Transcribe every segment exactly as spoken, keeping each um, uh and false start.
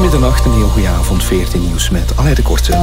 middernacht, een heel goede avond. veertien nieuws met Aleid de Korte.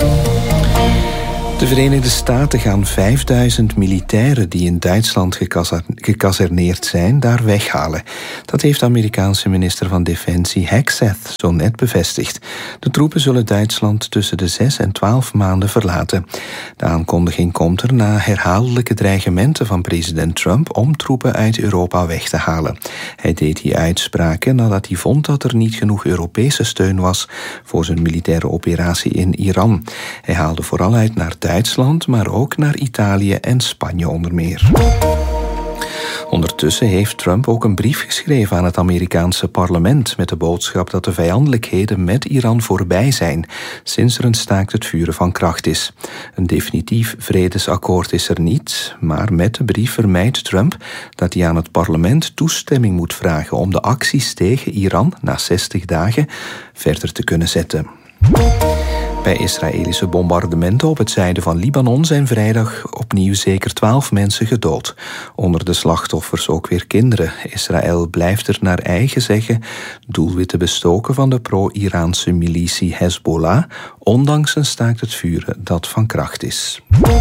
De Verenigde Staten gaan vijfduizend militairen die in Duitsland gekazerneerd zijn, daar weghalen. Dat heeft de Amerikaanse minister van Defensie Hegseth zo net bevestigd. De troepen zullen Duitsland tussen de zes en twaalf maanden verlaten. De aankondiging komt er na herhaaldelijke dreigementen van president Trump om troepen uit Europa weg te halen. Hij deed die uitspraken nadat hij vond dat er niet genoeg Europese steun was voor zijn militaire operatie in Iran. Hij haalde vooral uit naar Duitsland, maar ook naar Italië en Spanje onder meer. Ondertussen heeft Trump ook een brief geschreven aan het Amerikaanse parlement met de boodschap dat de vijandelijkheden met Iran voorbij zijn, sinds er een staakt het vuren van kracht is. Een definitief vredesakkoord is er niet, maar met de brief vermijdt Trump dat hij aan het parlement toestemming moet vragen om de acties tegen Iran na zestig dagen verder te kunnen zetten. Bij Israëlische bombardementen op het zuiden van Libanon zijn vrijdag opnieuw zeker twaalf mensen gedood. Onder de slachtoffers ook weer kinderen. Israël blijft er naar eigen zeggen doelwitten bestoken van de pro-Iraanse militie Hezbollah, ondanks een staakt het vuren dat van kracht is.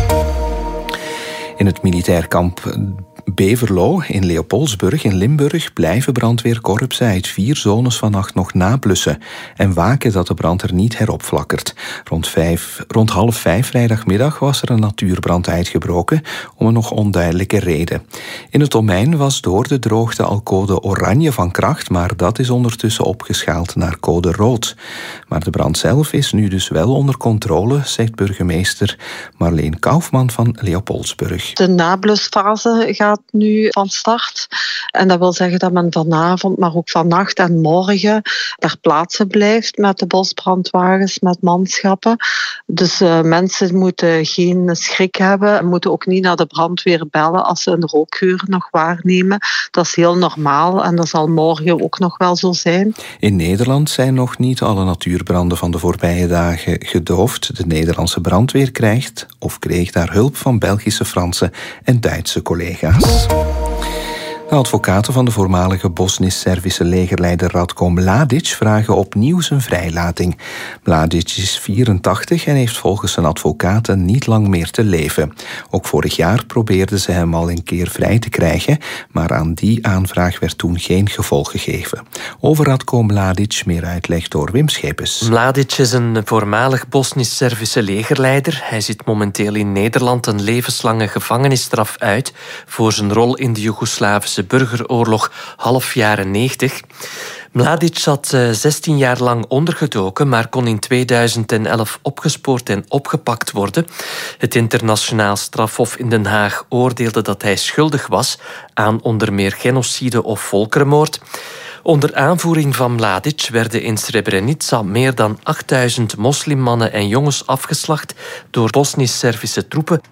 In het militair kamp Beverlo in Leopoldsburg in Limburg blijven brandweerkorpsen uit vier zones vannacht nog nablussen en waken dat de brand er niet heropflakkert. Rond, vijf, rond half vijf vrijdagmiddag was er een natuurbrand uitgebroken om een nog onduidelijke reden. In het domein was door de droogte al code oranje van kracht, maar dat is ondertussen opgeschaald naar code rood. Maar de brand zelf is nu dus wel onder controle, zegt burgemeester Marleen Kaufman van Leopoldsburg. De nablusfase gaat nu van start. En dat wil zeggen dat men vanavond, maar ook vannacht en morgen ter plaatse blijft met de bosbrandwagens, met manschappen. Dus uh, mensen moeten geen schrik hebben en moeten ook niet naar de brandweer bellen als ze een rookgeur nog waarnemen. Dat is heel normaal en dat zal morgen ook nog wel zo zijn. In Nederland zijn nog niet alle natuurbranden van de voorbije dagen gedoofd. De Nederlandse brandweer krijgt of kreeg daar hulp van Belgische, Franse en Duitse collega's. De advocaten van de voormalige Bosnisch-Servische legerleider Ratko Mladic vragen opnieuw zijn vrijlating. Mladic is vierentachtig en heeft volgens zijn advocaten niet lang meer te leven. Ook vorig jaar probeerden ze hem al een keer vrij te krijgen, maar aan die aanvraag werd toen geen gevolg gegeven. Over Ratko Mladic meer uitleg door Wim Schepens. Mladic is een voormalig Bosnisch-Servische legerleider. Hij zit momenteel in Nederland een levenslange gevangenisstraf uit voor zijn rol in de Joegoslavische burgeroorlog half jaren negentig. Mladic zat zestien jaar lang ondergedoken, maar kon in tweeduizend elf opgespoord en opgepakt worden. Het internationaal strafhof in Den Haag oordeelde dat hij schuldig was aan onder meer genocide of volkerenmoord. Onder aanvoering van Mladic werden in Srebrenica meer dan achtduizend moslimmannen en jongens afgeslacht door Bosnisch-Servische troepen.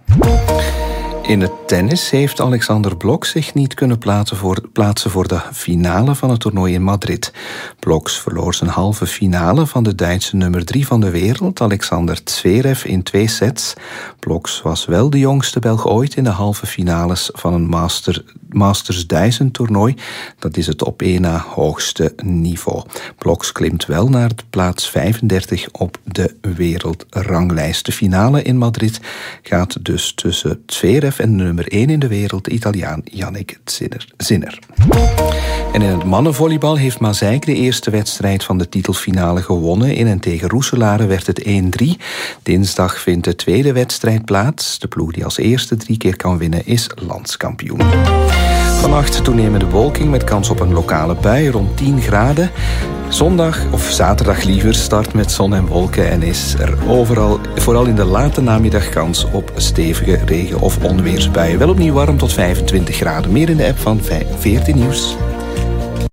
In het tennis heeft Alexander Blok zich niet kunnen plaatsen voor, plaatsen voor de finale van het toernooi in Madrid. Bloks verloor zijn halve finale van de Duitse nummer drie van de wereld, Alexander Zverev, in twee sets. Bloks was wel de jongste Belg ooit in de halve finales van een Master, Masters duizend toernooi. Dat is het op één na hoogste niveau. Bloks klimt wel naar de plaats vijfendertig op de wereldranglijst. De finale in Madrid gaat dus tussen Zverev en de nummer één in de wereld, de Italiaan Yannick Sinner. En in het mannenvolleybal heeft Mazeik de eerste wedstrijd van de titelfinale gewonnen. In en tegen Roeselare werd het één drie. Dinsdag vindt de tweede wedstrijd plaats. De ploeg die als eerste drie keer kan winnen is landskampioen. Vannacht toenemende bewolking met kans op een lokale bui rond tien graden. Zondag, of zaterdag liever, start met zon en wolken en is er overal, vooral in de late namiddag, kans op stevige regen- of onweersbuien. Wel opnieuw warm tot vijfentwintig graden. Meer in de app van veertien Nieuws.